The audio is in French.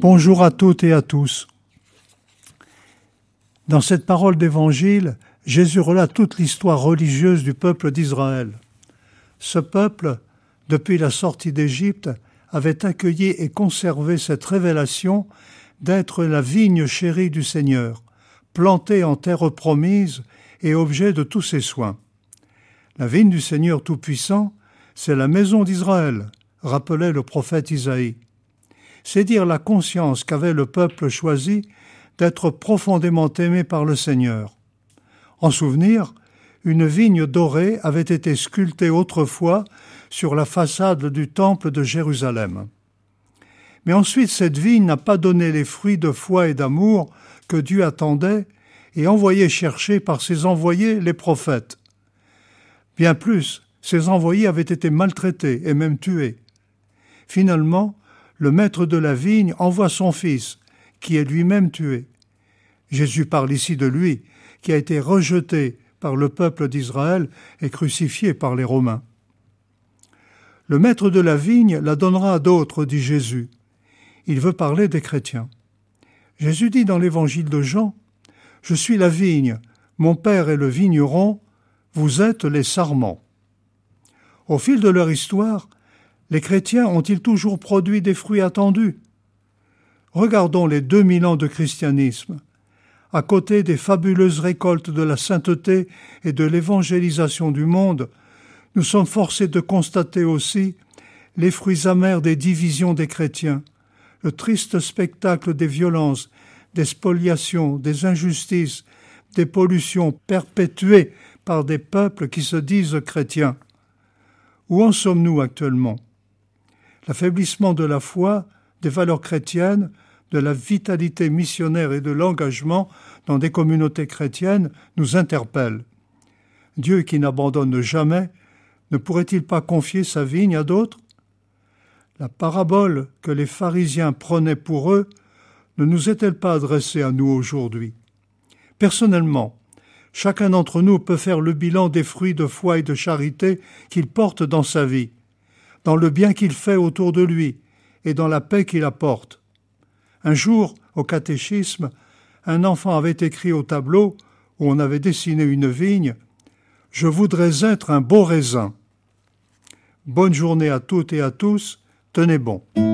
Bonjour à toutes et à tous. Dans cette parole d'évangile, Jésus relate toute l'histoire religieuse du peuple d'Israël. Ce peuple, depuis la sortie d'Égypte, avait accueilli et conservé cette révélation d'être la vigne chérie du Seigneur, plantée en terre promise et objet de tous ses soins. La vigne du Seigneur Tout-Puissant, c'est la maison d'Israël, rappelait le prophète Isaïe. C'est dire la conscience qu'avait le peuple choisi d'être profondément aimé par le Seigneur. En souvenir, une vigne dorée avait été sculptée autrefois sur la façade du temple de Jérusalem. Mais ensuite, cette vigne n'a pas donné les fruits de foi et d'amour que Dieu attendait et envoyait chercher par ses envoyés, les prophètes. Bien plus, ces envoyés avaient été maltraités et même tués. Finalement, le maître de la vigne envoie son fils, qui est lui-même tué. Jésus parle ici de lui, qui a été rejeté par le peuple d'Israël et crucifié par les Romains. Le maître de la vigne la donnera à d'autres, dit Jésus. Il veut parler des chrétiens. Jésus dit dans l'évangile de Jean, « Je suis la vigne, mon Père est le vigneron, vous êtes les sarments. » Au fil de leur histoire, les chrétiens ont-ils toujours produit des fruits attendus ? Regardons les 2000 ans de christianisme. À côté des fabuleuses récoltes de la sainteté et de l'évangélisation du monde, nous sommes forcés de constater aussi les fruits amers des divisions des chrétiens, le triste spectacle des violences, des spoliations, des injustices, des pollutions perpétuées par des peuples qui se disent chrétiens. Où en sommes-nous actuellement ? L'affaiblissement de la foi, des valeurs chrétiennes, de la vitalité missionnaire et de l'engagement dans des communautés chrétiennes nous interpelle. Dieu qui n'abandonne jamais, ne pourrait-il pas confier sa vigne à d'autres ? La parabole que les pharisiens prenaient pour eux ne nous est-elle pas adressée à nous aujourd'hui ? Personnellement, chacun d'entre nous peut faire le bilan des fruits de foi et de charité qu'il porte dans sa vie, dans le bien qu'il fait autour de lui et dans la paix qu'il apporte. Un jour, au catéchisme, un enfant avait écrit au tableau, où on avait dessiné une vigne, « Je voudrais être un beau raisin ». Bonne journée à toutes et à tous, tenez bon.